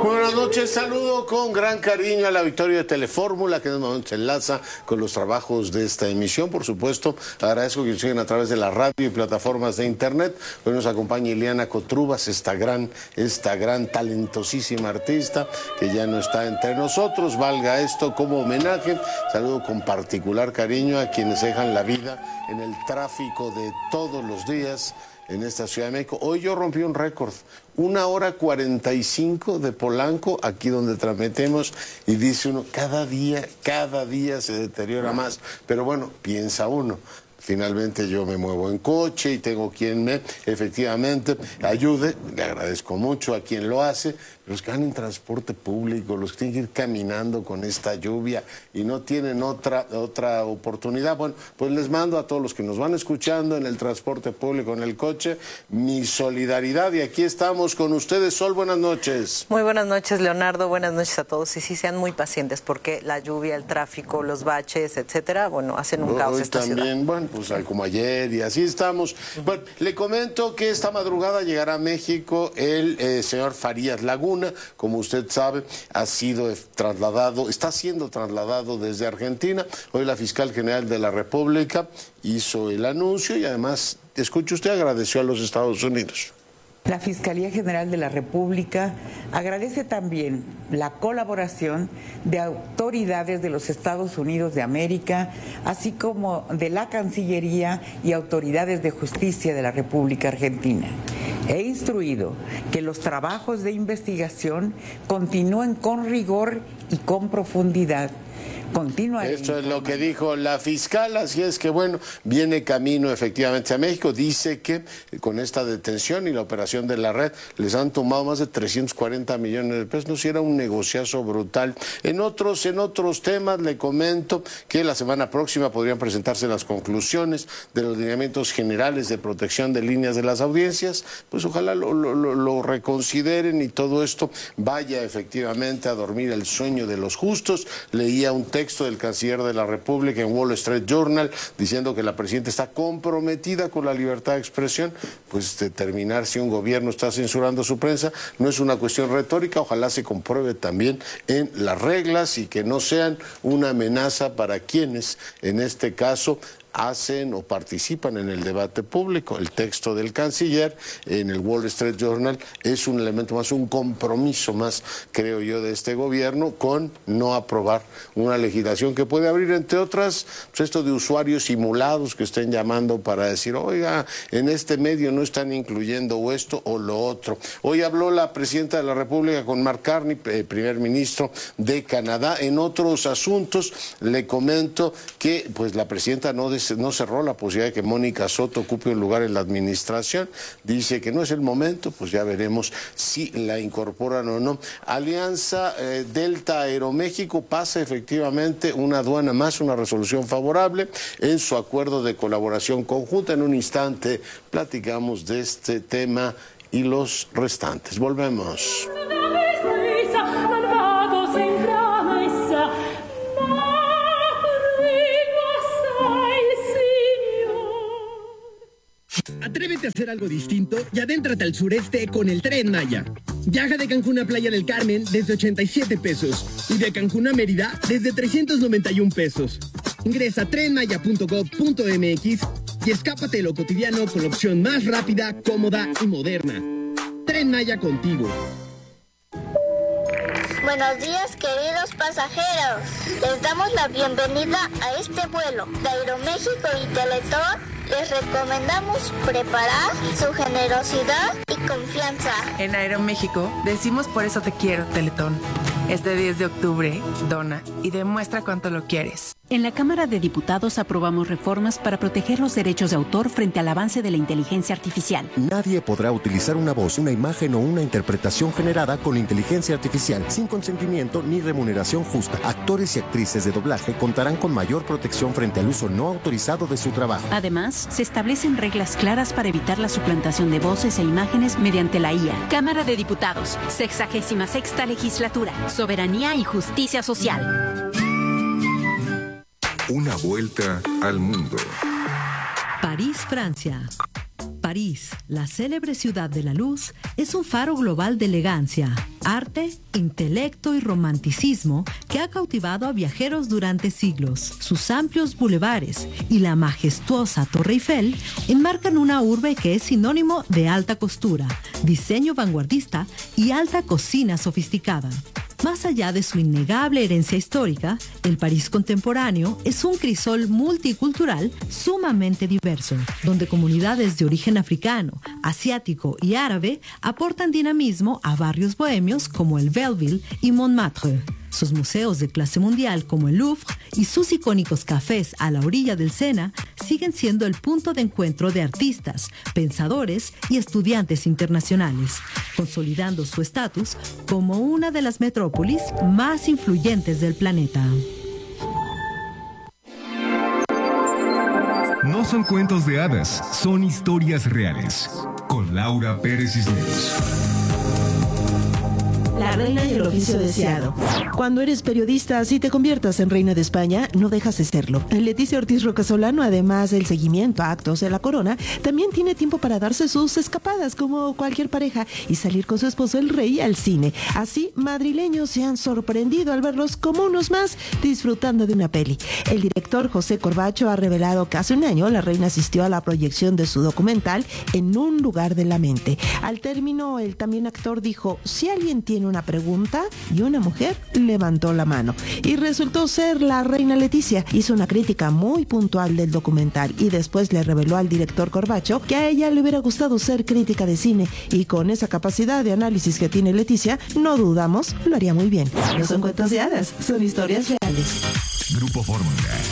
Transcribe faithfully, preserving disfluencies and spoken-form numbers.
Buenas noches, saludo con gran cariño a la Victoria de Telefórmula, que en este momento se enlaza con los trabajos de esta emisión. Por supuesto, agradezco que nos siguen a través de la radio y plataformas de internet. Hoy nos acompaña Ileana Cotrubas, esta gran, esta gran talentosísima artista que ya no está entre nosotros. Valga esto como homenaje. Saludo con particular cariño a quienes dejan la vida en el tráfico de todos los días en esta Ciudad de México. Hoy yo rompí un récord, una hora cuarenta y cinco de Polanco, aquí donde transmitimos, y dice uno, cada día, cada día se deteriora más. Pero bueno, piensa uno, finalmente yo me muevo en coche y tengo quien me efectivamente ayude. Le agradezco mucho a quien lo hace. Los que van en transporte público, los que tienen que ir caminando con esta lluvia y no tienen otra, otra oportunidad, bueno, pues les mando a todos los que nos van escuchando en el transporte público, en el coche, mi solidaridad, y aquí estamos con ustedes. Sol, buenas noches. Muy buenas noches, Leonardo, buenas noches a todos, y sí, sean muy pacientes porque la lluvia, el tráfico, los baches, etcétera, bueno, hacen un caos Hoy esta también, ciudad. Bueno, pues como ayer, y así estamos. Uh-huh. Bueno, le comento que esta madrugada llegará a México el eh, señor Farías Laguna. Como usted sabe, ha sido trasladado, está siendo trasladado desde Argentina. Hoy la fiscal general de la República hizo el anuncio y además, escuche usted, agradeció a los Estados Unidos. La Fiscalía General de la República agradece también la colaboración de autoridades de los Estados Unidos de América, así como de la Cancillería y autoridades de justicia de la República Argentina. He instruido que los trabajos de investigación continúen con rigor y con profundidad. Continúa. Esto es lo que dijo la fiscal, así es que bueno, viene camino efectivamente a México. Dice que con esta detención y la operación de la red les han tomado más de trescientos cuarenta millones de pesos. No, si era un negociazo brutal. En otros, en otros temas le comento que la semana próxima podrían presentarse las conclusiones de los lineamientos generales de protección de líneas de las audiencias. Pues ojalá lo, lo, lo reconsideren y todo esto vaya efectivamente a dormir el sueño de los justos. Leía un texto texto del canciller de la República en Wall Street Journal diciendo que la presidenta está comprometida con la libertad de expresión. Pues determinar si un gobierno está censurando su prensa no es una cuestión retórica, ojalá se compruebe también en las reglas y que no sean una amenaza para quienes en este caso hacen o participan en el debate público. El texto del canciller en el Wall Street Journal es un elemento más, un compromiso más, creo yo, de este gobierno con no aprobar una legislación que puede abrir, entre otras, pues esto de usuarios simulados que estén llamando para decir, oiga, en este medio no están incluyendo o esto o lo otro. Hoy habló la presidenta de la República con Mark Carney, eh, primer ministro de Canadá. En otros asuntos le comento que pues la presidenta no des no cerró la posibilidad de que Mónica Soto ocupe un lugar en la administración. Dice que no es el momento, pues ya veremos si la incorporan o no. Alianza eh, Delta Aeroméxico pasa efectivamente una aduana más, una resolución favorable en su acuerdo de colaboración conjunta. En un instante platicamos de este tema y los restantes. Volvemos. Atrévete a hacer algo distinto y adéntrate al sureste con el Tren Maya. Viaja de Cancún a Playa del Carmen desde ochenta y siete pesos y de Cancún a Mérida desde trescientos noventa y un pesos. Ingresa a tren maya punto gob punto eme equis y escápate de lo cotidiano con la opción más rápida, cómoda y moderna. Tren Maya contigo. Buenos días, queridos pasajeros. Les damos la bienvenida a este vuelo de Aeroméxico y Teletón. Les recomendamos preparar su generosidad y confianza. En Aeroméxico decimos por eso te quiero, Teletón. Este diez de octubre, dona y demuestra cuánto lo quieres. En la Cámara de Diputados aprobamos reformas para proteger los derechos de autor frente al avance de la inteligencia artificial. Nadie podrá utilizar una voz, una imagen o una interpretación generada con inteligencia artificial sin consentimiento ni remuneración justa. Actores y actrices de doblaje contarán con mayor protección frente al uso no autorizado de su trabajo. Además, se establecen reglas claras para evitar la suplantación de voces e imágenes mediante la I A. Cámara de Diputados, sexagésima sexta legislatura, soberanía y justicia social. Una vuelta al mundo. París, Francia. París París, la célebre ciudad de la luz, es un faro global de elegancia, arte, intelecto y romanticismo que ha cautivado a viajeros durante siglos. Sus amplios bulevares y la majestuosa Torre Eiffel enmarcan una urbe que es sinónimo de alta costura, diseño vanguardista y alta cocina sofisticada. Más allá de su innegable herencia histórica, el París contemporáneo es un crisol multicultural sumamente diverso, donde comunidades de origen africano, asiático y árabe aportan dinamismo a barrios bohemios como el Belleville y Montmartre. Sus museos de clase mundial como el Louvre y sus icónicos cafés a la orilla del Sena siguen siendo el punto de encuentro de artistas, pensadores y estudiantes internacionales, consolidando su estatus como una de las metrópolis más influyentes del planeta. No son cuentos de hadas, son historias reales. Con Laura Pérez Cisneros. La reina y el oficio deseado. Cuando eres periodista, si te conviertas en reina de España, no dejas de serlo. Leticia Ortiz Rocasolano, además del seguimiento a actos de la corona, también tiene tiempo para darse sus escapadas como cualquier pareja y salir con su esposo el rey al cine. Así, madrileños se han sorprendido al verlos como unos más disfrutando de una peli. El director José Corbacho ha revelado que hace un año la reina asistió a la proyección de su documental En un lugar de la mente. Al término, el también actor dijo: si alguien tiene una pregunta, y una mujer levantó la mano. Y resultó ser la reina Leticia. Hizo una crítica muy puntual del documental y después le reveló al director Corbacho que a ella le hubiera gustado ser crítica de cine, y con esa capacidad de análisis que tiene Leticia, no dudamos, lo haría muy bien. No son cuentos de hadas, son historias reales. Grupo Fórmula.